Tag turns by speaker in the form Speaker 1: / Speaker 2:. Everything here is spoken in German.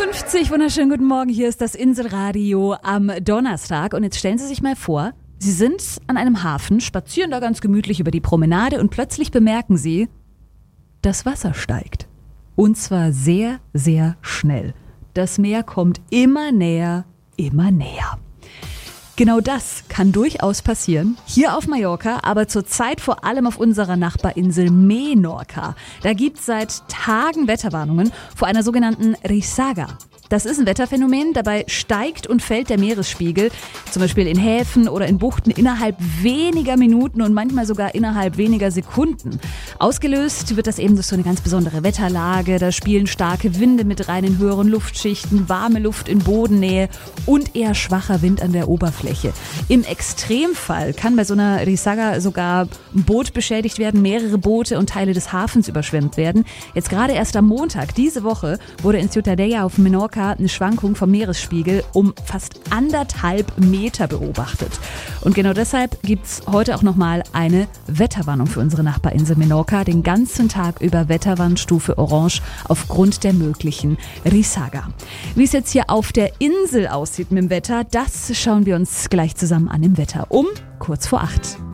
Speaker 1: 7.50 Uhr, wunderschönen guten Morgen, hier ist das Inselradio am Donnerstag und jetzt stellen Sie sich mal vor, Sie sind an einem Hafen, spazieren da ganz gemütlich über die Promenade und plötzlich bemerken Sie, das Wasser steigt. Und zwar sehr, sehr schnell. Das Meer kommt immer näher, immer näher. Genau das kann durchaus passieren, hier auf Mallorca, aber zurzeit vor allem auf unserer Nachbarinsel Menorca. Da gibt es seit Tagen Wetterwarnungen vor einer sogenannten Risaga. Das ist ein Wetterphänomen, dabei steigt und fällt der Meeresspiegel, zum Beispiel in Häfen oder in Buchten, innerhalb weniger Minuten und manchmal sogar innerhalb weniger Sekunden. Ausgelöst wird das eben durch so eine ganz besondere Wetterlage, da spielen starke Winde mit rein in höheren Luftschichten, warme Luft in Bodennähe und eher schwacher Wind an der Oberfläche. Im Extremfall kann bei so einer Risaga sogar ein Boot beschädigt werden, mehrere Boote und Teile des Hafens überschwemmt werden. Jetzt gerade erst am Montag diese Woche wurde in Ciutadella auf Menorca eine Schwankung vom Meeresspiegel um fast 1,5 Meter beobachtet. Und genau deshalb gibt es heute auch nochmal eine Wetterwarnung für unsere Nachbarinsel Menorca. Den ganzen Tag über Wetterwarnstufe Orange aufgrund der möglichen Risaga. Wie es jetzt hier auf der Insel aussieht mit dem Wetter, das schauen wir uns gleich zusammen an im Wetter um kurz vor 8.